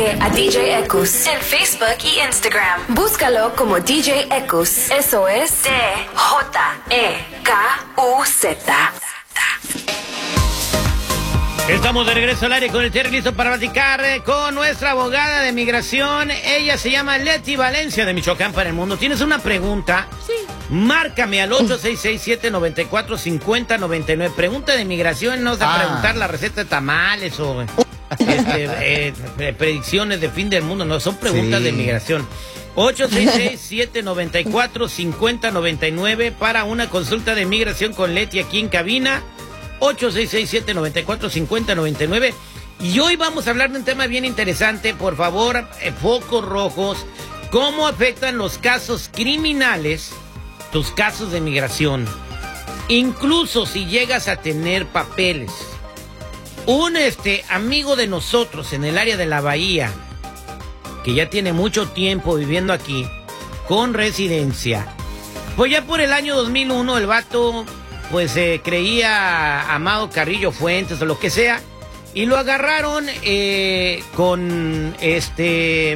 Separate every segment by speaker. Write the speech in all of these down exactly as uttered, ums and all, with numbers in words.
Speaker 1: Sigue a D J Ekus en Facebook y Instagram. Búscalo como D J Ekus. Eso es D J E K U Z.
Speaker 2: Estamos de regreso al aire con el Terry, listo para platicar eh, con nuestra abogada de migración. Ella se llama Leti Valencia, de Michoacán para el Mundo. ¿Tienes una pregunta?
Speaker 3: Sí.
Speaker 2: Márcame al ocho seis seis, siete nueve cuatro, cinco cero nueve nueve. Pregunta de migración, no vas a
Speaker 3: Ah.
Speaker 2: preguntar la receta de tamales o este, eh, eh, predicciones de fin del mundo. No, son preguntas
Speaker 3: Sí.
Speaker 2: de migración. ocho seis seis, siete nueve cuatro, cinco cero nueve nueve para una consulta de migración con Leti aquí en cabina. ocho seis seis, siete nueve cuatro, cinco cero nueve nueve. Y hoy vamos a hablar de un tema bien interesante. Por favor, eh, focos rojos. ¿Cómo afectan los casos criminales tus casos de migración? Incluso si llegas a tener papeles. Un este amigo de nosotros en el área de la Bahía, que ya tiene mucho tiempo viviendo aquí, con residencia. Pues ya por el año dos mil uno el vato pues eh, creía Amado Carrillo Fuentes o lo que sea, y lo agarraron eh, con este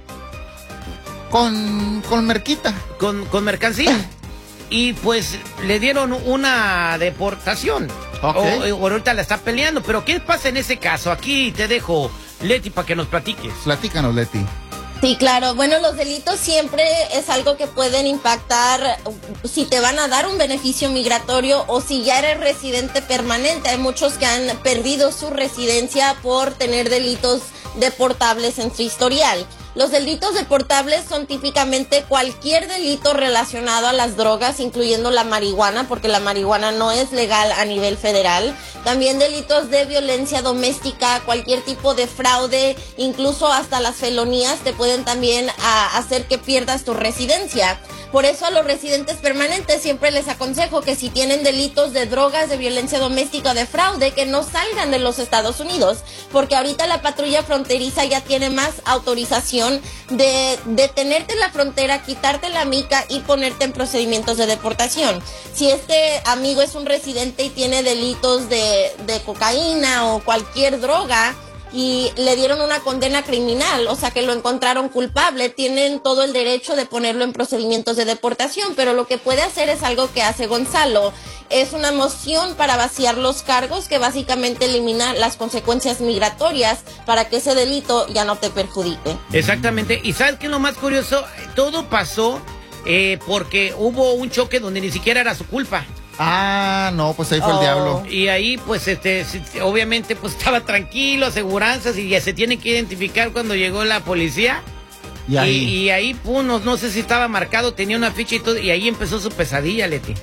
Speaker 3: Con, con merquita.
Speaker 2: con, con mercancía y pues le dieron una deportación.
Speaker 3: Ok.
Speaker 2: O, o ahorita la está peleando, pero ¿qué pasa en ese caso? Aquí te dejo, Leti, para que nos platiques.
Speaker 3: Platícanos, Leti.
Speaker 4: Sí, claro. Bueno, los delitos siempre es algo que pueden impactar si te van a dar un beneficio migratorio o si ya eres residente permanente. Hay muchos que han perdido su residencia por tener delitos deportables en su historial. Los delitos deportables son típicamente cualquier delito relacionado a las drogas, incluyendo la marihuana, porque la marihuana no es legal a nivel federal. También delitos de violencia doméstica, cualquier tipo de fraude, incluso hasta las felonías te pueden también a, hacer que pierdas tu residencia. Por eso a los residentes permanentes siempre les aconsejo que si tienen delitos de drogas, de violencia doméstica o de fraude, que no salgan de los Estados Unidos, porque ahorita la patrulla fronteriza ya tiene más autorización de detenerte en la frontera, quitarte la mica y ponerte en procedimientos de deportación. Si este amigo es un residente y tiene delitos de, de cocaína o cualquier droga y le dieron una condena criminal, o sea que lo encontraron culpable, tienen todo el derecho de ponerlo en procedimientos de deportación, pero lo que puede hacer es algo que hace Gonzalo, es una moción para vaciar los cargos que básicamente elimina las consecuencias migratorias para que ese delito ya no te perjudique.
Speaker 2: Exactamente. ¿Y sabes qué es lo más curioso? Todo pasó eh, porque hubo un choque donde ni siquiera era su culpa.
Speaker 3: Ah, no, pues ahí fue el
Speaker 4: Oh.
Speaker 3: diablo.
Speaker 2: Y ahí, pues, este, si- obviamente, pues estaba tranquilo, aseguranzas, y ya se tiene que identificar cuando llegó la policía.
Speaker 3: Y ahí.
Speaker 2: Y, y ahí, pum, no, no sé si estaba marcado, tenía una ficha y todo, y ahí empezó su pesadilla, Leti.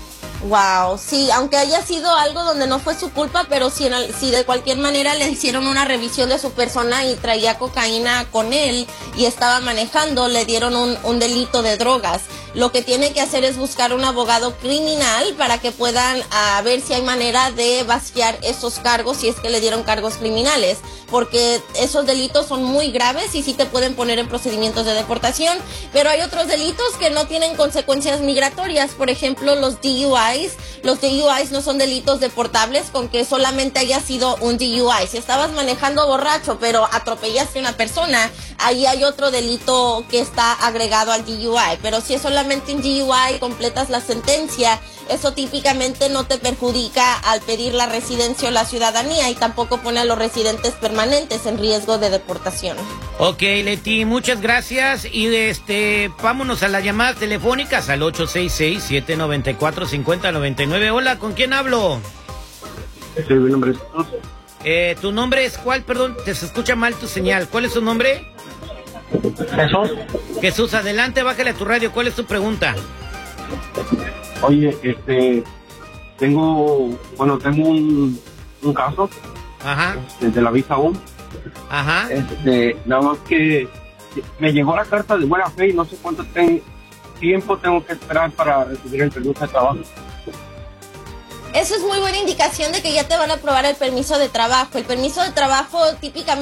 Speaker 4: Wow, sí, aunque haya sido algo donde no fue su culpa, pero si, en el- si de cualquier manera le hicieron una revisión de su persona y traía cocaína con él y estaba manejando, le dieron un, un delito de drogas. Lo que tiene que hacer es buscar un abogado criminal para que puedan a ver si hay manera de vaciar esos cargos, si es que le dieron cargos criminales, porque esos delitos son muy graves y sí te pueden poner en procedimientos de deportación, pero hay otros delitos que no tienen consecuencias migratorias, por ejemplo los D U Is. Los D U Is no son delitos deportables con que solamente haya sido un D U I. Si estabas manejando borracho pero atropellaste a una persona, ahí hay otro delito que está agregado al D U I, pero si es solamente un D U I, completas la sentencia, eso típicamente no te perjudica al pedir la residencia o la ciudadanía y tampoco pone a los residentes permanentes en riesgo de deportación.
Speaker 2: Ok, Leti, muchas gracias. Y este, vámonos a las llamadas telefónicas al ocho seis seis, siete nueve cuatro, cinco cero nueve nueve. Hola, ¿con quién hablo?
Speaker 5: Sí, mi nombre es Jesús.
Speaker 2: Eh, ¿Tu nombre es cuál? Perdón, te se escucha mal tu señal. ¿Cuál es tu nombre?
Speaker 5: Jesús.
Speaker 2: Jesús, adelante, bájale a tu radio. ¿Cuál es tu pregunta?
Speaker 5: Oye, este, tengo, bueno, tengo un, un caso
Speaker 2: Ajá,
Speaker 5: desde la visa U.
Speaker 2: ajá.
Speaker 5: Este, nada más que me llegó la carta de buena fe y no sé cuánto ten- tiempo tengo que esperar para recibir el permiso de trabajo.
Speaker 4: Eso es muy buena indicación de que ya te van a aprobar el permiso de trabajo. El permiso de trabajo típicamente